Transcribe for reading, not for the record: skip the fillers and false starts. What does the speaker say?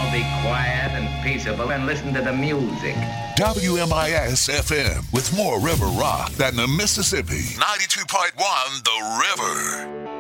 all be quiet and peaceable and listen to the music. WMIS FM with more river rock than the Mississippi. 92.1 The River.